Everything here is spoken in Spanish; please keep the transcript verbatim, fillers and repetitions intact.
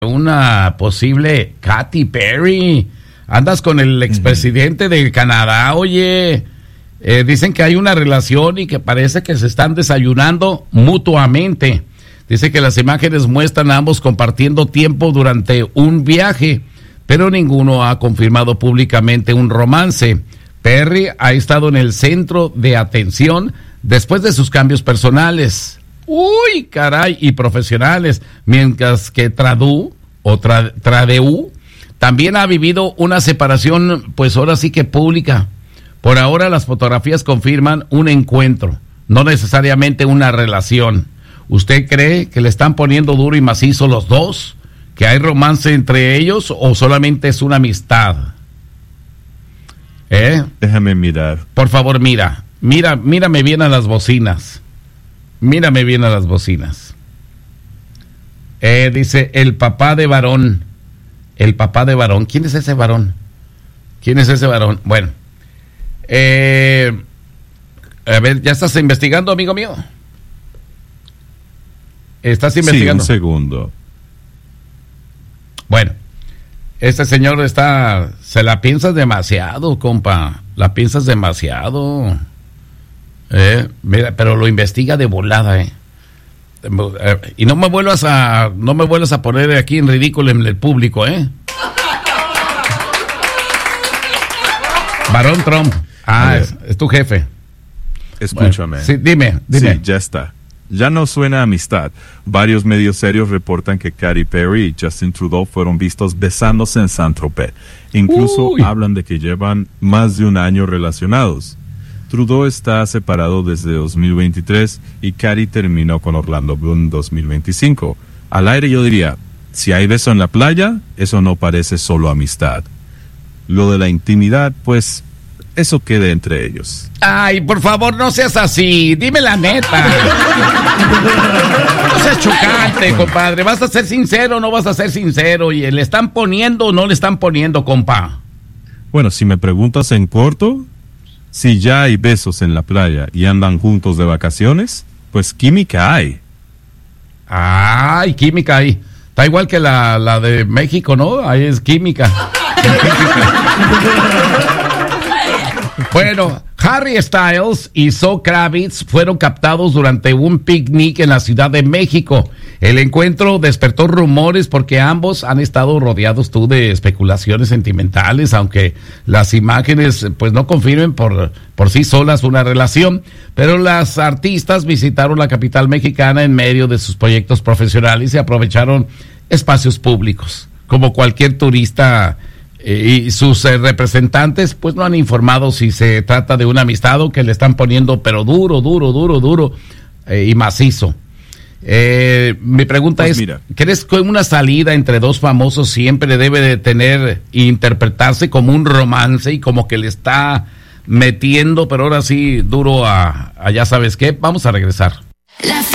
una posible Katy Perry. Andas con el expresidente uh-huh. de Canadá, oye. Eh, dicen que hay una relación y que parece que se están desayunando mutuamente. Dice que las imágenes muestran a ambos compartiendo tiempo durante un viaje, pero ninguno ha confirmado públicamente un romance. Perry ha estado en el centro de atención después de sus cambios personales. Uy, caray, y profesionales, mientras que Tradu, o tra, Tradeu, también ha vivido una separación, pues ahora sí que pública. Por ahora las fotografías confirman un encuentro, no necesariamente una relación. ¿Usted cree que le están poniendo duro y macizo los dos? ¿Que hay romance entre ellos o solamente es una amistad? ¿Eh? Déjame mirar. Por favor, mira, mira, mírame bien a las bocinas. Mírame bien a las bocinas. Eh, dice, el papá de varón. El papá de varón. ¿Quién es ese varón? ¿Quién es ese varón? Bueno. Eh, a ver, ¿ya estás investigando, amigo mío? ¿Estás investigando? Sí, un segundo. Bueno, este señor está... Se la piensas demasiado, compa. La piensas demasiado. Eh, mira, pero lo investiga de volada, eh. Y no me vuelvas a no me vuelvas a poner aquí en ridículo en el público, eh. Barón Trump. Ah, es, es tu jefe. Escúchame. Bueno, sí, dime, dime. Sí, ya está. Ya no suena a amistad. Varios medios serios reportan que Katy Perry y Justin Trudeau fueron vistos besándose en Saint-Tropez. Incluso Uy. hablan de que llevan más de un año relacionados. Trudeau está separado desde dos mil veintitrés y Katy terminó con Orlando Bloom en dos mil veinticinco. Al aire yo diría, si hay beso en la playa, eso no parece solo amistad. Lo de la intimidad, pues, eso quede entre ellos. Ay, por favor, no seas así, dime la neta. No seas chocante, compadre, ¿vas a ser sincero o no vas a ser sincero? ¿Y le están poniendo o no le están poniendo, compa? Bueno, si me preguntas en corto... Si ya hay besos en la playa y andan juntos de vacaciones, pues química hay. Ay, química hay. Está igual que la, la de México, ¿no? Ahí es química. Bueno, Harry Styles y Zoe Kravitz fueron captados durante un picnic en la Ciudad de México. El encuentro despertó rumores porque ambos han estado rodeados tú de especulaciones sentimentales, aunque las imágenes pues no confirmen por, por sí solas una relación, pero las artistas visitaron la capital mexicana en medio de sus proyectos profesionales y aprovecharon espacios públicos. Como cualquier turista, eh, y sus eh, representantes pues no han informado si se trata de una amistad o que le están poniendo pero duro, duro, duro, duro eh, y macizo. Eh, mi pregunta pues es, mira. ¿crees que una salida entre dos famosos siempre debe de tener e interpretarse como un romance y como que le está metiendo, pero ahora sí duro a, a ya sabes qué? Vamos a regresar.